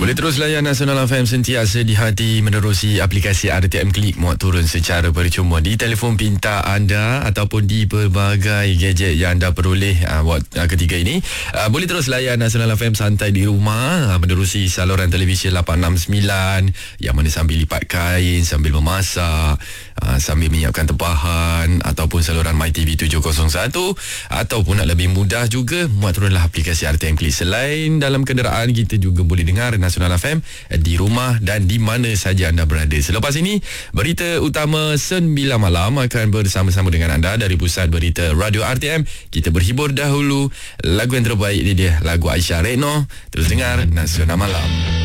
Boleh terus layan Nasional FM sentiasa di hati menerusi aplikasi RTM Klik, muat turun secara percuma di telefon pintar anda ataupun di pelbagai gadget yang anda peroleh ketiga ini. Boleh terus layan Nasional FM santai di rumah, menerusi saluran televisyen 869 yang mana sambil lipat kain, sambil memasak, sambil menyiapkan tempahan, ataupun saluran MyTV 701, ataupun nak lebih mudah juga, muat turunlah aplikasi RTM Klik. Selain dalam kenderaan, kita juga boleh dengar Nasional FM di rumah dan di mana saja anda berada. Selepas ini, berita utama 9 malam akan bersama-sama dengan anda dari pusat berita Radio RTM. Kita berhibur dahulu. Lagu yang terbaik ini dia, lagu Aisyah Reno. Terus dengar Nasional Malam.